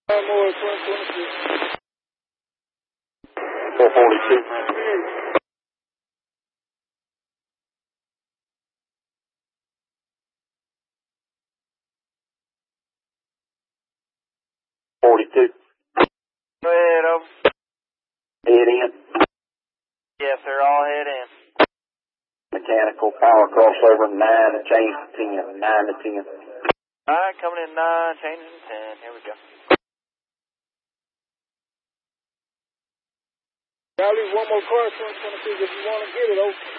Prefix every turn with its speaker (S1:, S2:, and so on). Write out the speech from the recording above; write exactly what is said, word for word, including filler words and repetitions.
S1: More twenty twenty-six.
S2: four forty-two. forty-two.
S3: Go ahead, over.
S2: Head in.
S3: Yes, sir, all head in.
S2: Mechanical power crossover nine to change to ten. nine to ten.
S3: All right, coming in nine, changing to ten. Here we go.
S1: I'll leave one more car, twenty twenty-six, if you want to get it, over.